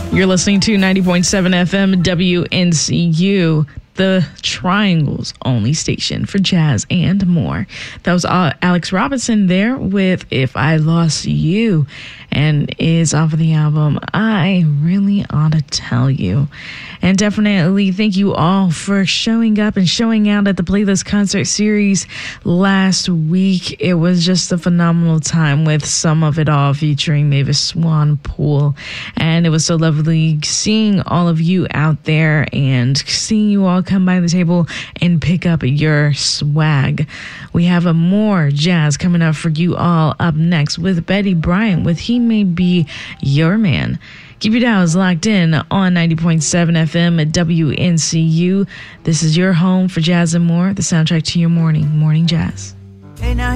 You're listening to 90.7 FM WNCU, the Triangle's only station for jazz and more. That was Alex Robinson there with If I Lost You, and is off of the album I Really Ought to Tell You. And definitely thank you all for showing up and showing out at the Playlist Concert Series last week. It was just a phenomenal time with Some of It All featuring Mavis Swanpool. And it was so lovely seeing all of you out there and seeing you all come by the table and pick up your swag. We have a more jazz coming up for you all up next with Betty Bryant with He May Be Your Man. Keep your dials locked in on 90.7 FM at WNCU. This is your home for jazz and more, the soundtrack to your morning jazz. Hey, now